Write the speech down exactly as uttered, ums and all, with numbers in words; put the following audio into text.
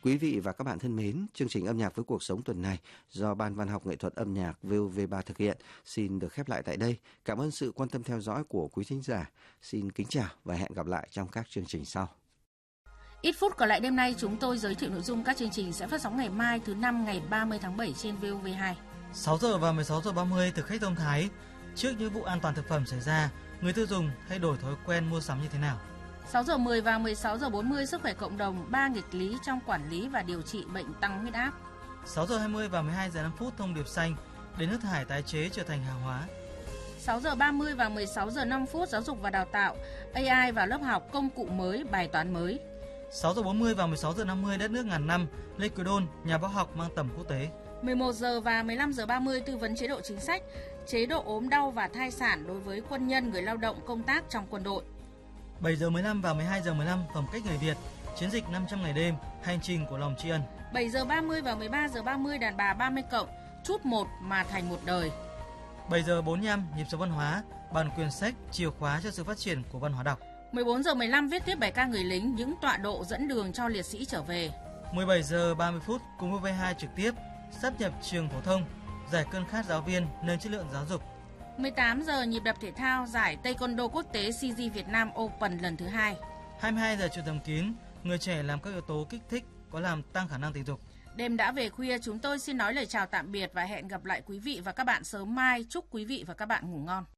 Quý vị và các bạn thân mến, chương trình Âm nhạc với cuộc sống tuần này do Ban Văn học Nghệ thuật Âm nhạc vê o vê ba thực hiện xin được khép lại tại đây. Cảm ơn sự quan tâm theo dõi của quý thính giả. Xin kính chào và hẹn gặp lại trong các chương trình sau. Ít phút còn lại đêm nay, chúng tôi giới thiệu nội dung các chương trình sẽ phát sóng ngày mai thứ năm ngày ba mươi tháng bảy trên vê o vê hai. sáu giờ và mười sáu giờ ba mươi thực khách Thông Thái. Trước những vụ an toàn thực phẩm xảy ra, người tiêu dùng thay đổi thói quen mua sắm như thế nào? sáu giờ mười và mười sáu giờ bốn mươi sức khỏe cộng đồng, ba nghịch lý trong quản lý và điều trị bệnh tăng huyết áp. sáu giờ hai mươi và mười hai giờ năm phút thông điệp xanh, để nước thải tái chế trở thành hàng hóa. sáu giờ ba mươi và mười sáu giờ năm phút giáo dục và đào tạo, a i và lớp học, công cụ mới, bài toán mới. sáu giờ bốn mươi và mười sáu giờ năm mươi đất nước ngàn năm, Lê Quý Đôn, nhà bác học mang tầm quốc tế. mười một giờ và mười lăm giờ ba mươi tư vấn chế độ chính sách, chế độ ốm đau và thai sản đối với quân nhân, người lao động công tác trong quân đội. bảy giờ mười lăm và mười hai giờ mười lăm phẩm cách người Việt, chiến dịch năm trăm ngày đêm, hành trình của lòng tri ân. bảy giờ ba mươi và mười ba giờ ba mươi đàn bà ba mươi cộng, chút một mà thành một đời. bảy giờ bốn mươi lăm nhịp sống văn hóa, bản quyền sách, chìa khóa cho sự phát triển của văn hóa đọc. mười bốn giờ mười lăm viết tiếp bài ca người lính, những tọa độ dẫn đường cho liệt sĩ trở về. mười bảy giờ ba mươi phút cùng vê o vê hai trực tiếp sáp nhập trường phổ thông, giải cơn khát giáo viên, nâng chất lượng giáo dục. mười tám giờ nhịp đập thể thao, giải Taekwondo quốc tế xê giê Việt Nam Open lần thứ hai. hai mươi hai giờ chuyện tầm kín, người trẻ làm các yếu tố kích thích có làm tăng khả năng tình dục. Đêm đã về khuya, chúng tôi xin nói lời chào tạm biệt và hẹn gặp lại quý vị và các bạn sớm mai. Chúc quý vị và các bạn ngủ ngon.